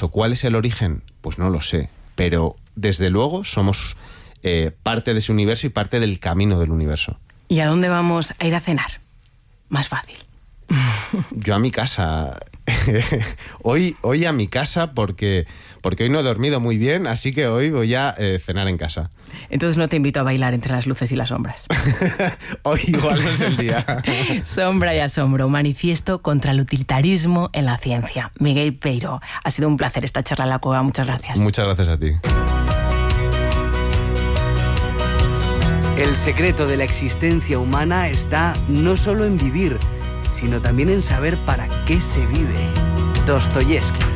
universo. ¿Cuál es el origen? Pues no lo sé, pero desde luego somos parte de ese universo y parte del camino del universo. ¿Y a dónde vamos a ir a cenar? Más fácil. Yo a mi casa. Hoy a mi casa porque hoy no he dormido muy bien, así que hoy voy a cenar en casa. Entonces no te invito a bailar entre las luces y las sombras. Hoy igual no es el día. Sombra y asombro, manifiesto contra el utilitarismo en la ciencia. Miguel Peiró, ha sido un placer esta charla en la cueva, muchas gracias. Muchas gracias a ti. El secreto de la existencia humana está no solo en vivir, sino también en saber para qué se vive. Dostoyevski.